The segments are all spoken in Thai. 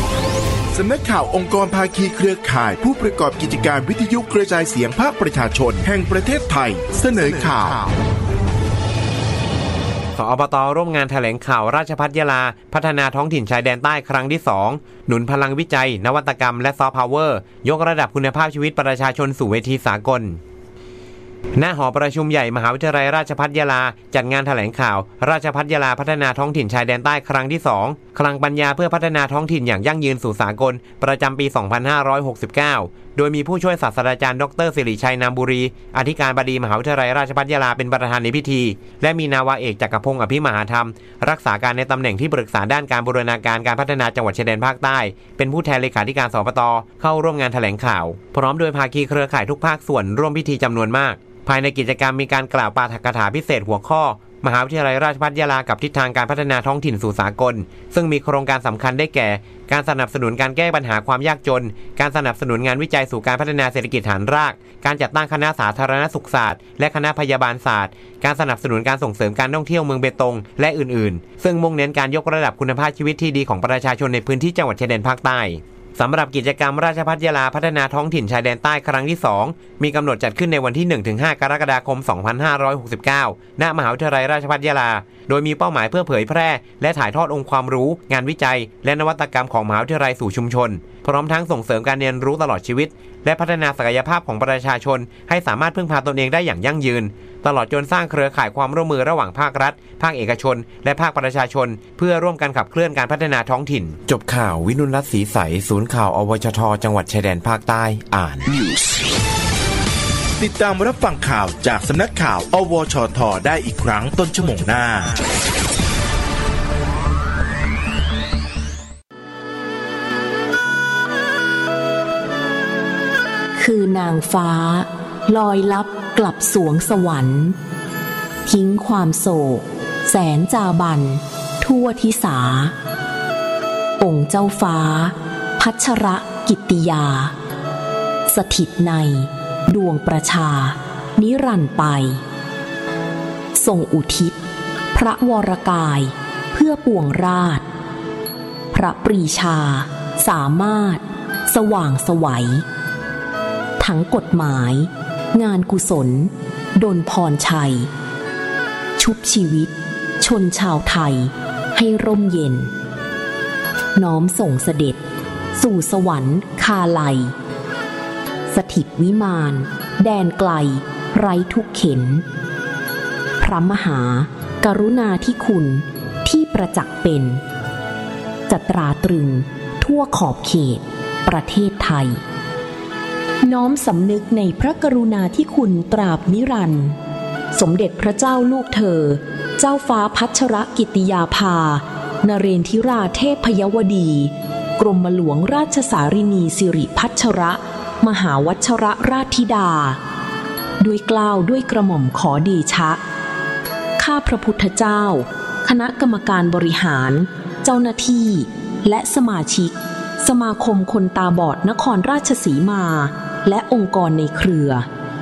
สำนักข่าวองค์กรภาคีเครือข่ายผู้ประกอบกิจการวิทยุกระจายเสียงภาคประชาชนแห่งประเทศไทยเสนอข่าวสอบต.ร่วมงานแถลงข่าวราชภัฏยะลาพัฒนาท้องถิ่นชายแดนใต้ครั้งที่2หนุนพลังวิจัยนวัตกรรมและซอฟต์พาวเวอร์ยกระดับคุณภาพชีวิตประชาชนสู่เวทีสากลณหอประชุมใหญ่มหาวิทยาลัยราชภัฏยะลาจัดงานแถลงข่าวราชภัฏยะลาพัฒนาท้องถิ่นชายแดนใต้ครั้งที่2คลังปัญญาเพื่อพัฒนาท้องถิ่นอย่างยั่งยืนสู่สากลประจำปี 2569 โดยมีผู้ช่วยศาสตราจารย์ดร.สิริชัยนามบุรีอธิการบดีมหาวิทยาลัยราชภัฏยะลาเป็นประธานในพิธีและมีนาวาเอกจักรพงศ์อภิมหาธรรมรักษาการในตำแหน่งที่ปรึกษาด้านการบูรณาการการพัฒนาจังหวัดชายแดนภาคใต้เป็นผู้แทนเลขาธิการสปต.เข้าร่วมงานแถลงข่าวพร้อมโดยภาคีเครือข่ายทุกภาคส่วนร่วมพิธีจำนวนมากภายในกิจกรรมมีการกล่าวปาฐกถาพิเศษหัวข้อมหาวิทยาลัยราชภัฏยะลากับทิศทางการพัฒนาท้องถิ่นสู่สากลซึ่งมีโครงการสำคัญได้แก่การสนับสนุนการแก้ปัญหาความยากจนการสนับสนุนงานวิจัยสู่การพัฒนาเศรษฐกิจฐานรากการจัดตั้งคณะสาธารณสุขศาสตร์และคณะพยาบาลศาสตร์การสนับสนุนการส่งเสริมการท่องเที่ยวเมืองเบตงและอื่นๆซึ่งมุ่งเน้นการยกระดับคุณภาพชีวิตที่ดีของประชาชนในพื้นที่จังหวัดชายแดนภาคใต้สำหรับกิจกรรมราชภัฏยะลาพัฒนาท้องถิ่นชายแดนใต้ครั้งที่2มีกำหนดจัดขึ้นในวันที่ 1-5 กรกฎาคม 2569 ณ มหาวิทยาลัยราชภัฏยะลาโดยมีเป้าหมายเพื่อเผยแพร่และถ่ายทอดองค์ความรู้งานวิจัยและนวัตกรรมของมหาวิทยาลัยสู่ชุมชนพร้อมทั้งส่งเสริมการเรียนรู้ตลอดชีวิตและพัฒนาศักยภาพของประชาชนให้สามารถพึ่งพาตนเองได้อย่างยั่งยืนตลอดจนสร้างเครือข่ายความร่วมมือระหว่างภาครัฐภาคเอกชนและภาคประชาชนเพื่อร่วมกันขับเคลื่อนการพัฒนาท้องถิ่นจบข่าววินุรัตน์ศรีใสศูนย์ข่าวอวชทจังหวัดชายแดนภาคใต้อ่านติดตามรับฟังข่าวจากสำนักข่าวอวชทได้อีกครั้งต้นชั่วโมงหน้าคือนางฟ้าลอยลับกลับสวงสวรรค์ทิ้งความโศกแสนจาบันทั่วทิสาองค์เจ้าฟ้าพัชรกิตติยาสถิตในดวงประชานิรันดร์ไปทรงอุทิศพระวรกายเพื่อปวงราชพระปรีชาสามารถสว่างไสวทั้งกฎหมายงานกุศลดลพรชัยชุบชีวิตชนชาวไทยให้ร่มเย็นน้อมส่งเสด็จสู่สวรรค์คาไลสถิตวิมานแดนไกลไร้ทุกเข็ญพระมหากรุณาธิคุณที่ประจักษ์เป็นจะตราตรึงทั่วขอบเขตประเทศไทยน้อมสำนึกในพระกรุณาธิคุณตราบนิรันดร์สมเด็จพระเจ้าลูกเธอเจ้าฟ้าพัชรกิติยาภานเรนทิราเทพยวดีกรมหลวงราชสารินีสิริพัชรมหาวัชรราชธิดาด้วยเกล้าด้วยกระหม่อมขอเดชะข้าพระพุทธเจ้าคณะกรรมการบริหารเจ้าหน้าที่และสมาชิกสมาคมคนตาบอดนครราชสีมาและองค์กรในเครือ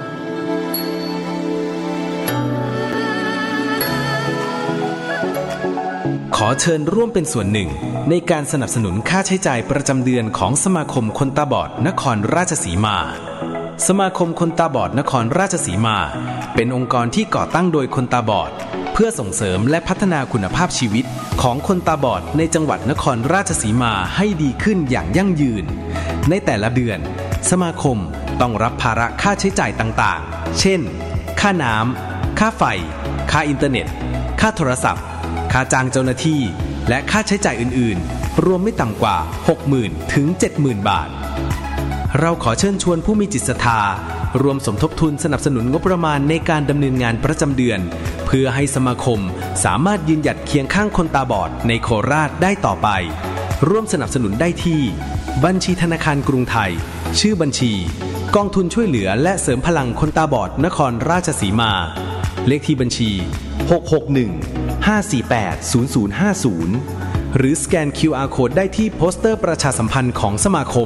ขอเชิญร่วมเป็นส่วนหนึ่งในการสนับสนุนค่าใช้จ่ายประจำเดือนของสมาคมคนตาบอดนครราชสีมาสมาคมคนตาบอดนครราชสีมาเป็นองค์กรที่ก่อตั้งโดยคนตาบอดเพื่อส่งเสริมและพัฒนาคุณภาพชีวิตของคนตาบอดในจังหวัดนครราชสีมาให้ดีขึ้นอย่างยั่งยืนในแต่ละเดือนสมาคมต้องรับภาระค่าใช้จ่ายต่างๆเช่นค่าน้ำค่าไฟค่าอินเทอร์เน็ตค่าโทรศัพท์ค่าจ้างเจ้าหน้าที่และค่าใช้จ่ายอื่นๆรวมไม่ต่ำกว่า 60,000 ถึง 70,000 บาทเราขอเชิญชวนผู้มีจิตศรัทธารวมสมทบทุนสนับสนุนงบประมาณในการดำเนินงานประจำเดือนเพื่อให้สมาคมสามารถยืนหยัดเคียงข้างคนตาบอดในโคราชได้ต่อไปร่วมสนับสนุนได้ที่บัญชีธนาคารกรุงไทยชื่อบัญชีกองทุนช่วยเหลือและเสริมพลังคนตาบอดนครราชสีมาเลขที่บัญชี661-548-0050หรือสแกน QR Code ได้ที่โปสเตอร์ประชาสัมพันธ์ของสมาคม